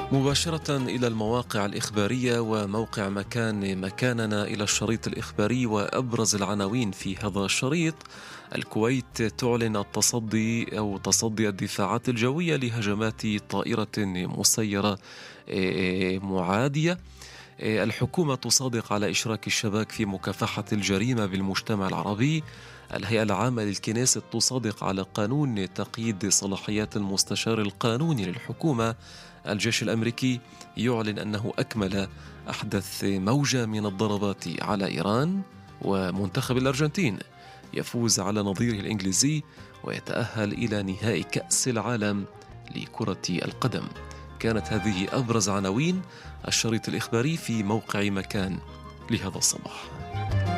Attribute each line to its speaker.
Speaker 1: مباشرة إلى المواقع الإخبارية وموقع مكاننا إلى الشريط الإخباري وأبرز العناوين في هذا الشريط. الكويت تعلن تصدي الدفاعات الجوية لهجمات طائرة مسيرة معادية. الحكومة تصادق على إشراك الشباب في مكافحة الجريمة بالمجتمع العربي. الهيئة العامة للكنيست تصادق على قانون تقييد صلاحيات المستشار القانوني للحكومة. الجيش الأمريكي يعلن أنه أكمل أحدث موجة من الضربات على إيران. ومنتخب الأرجنتين يفوز على نظيره الإنجليزي ويتأهل إلى نهائي كأس العالم لكرة القدم. كانت هذه أبرز عناوين الشريط الإخباري في موقع مكان لهذا الصباح.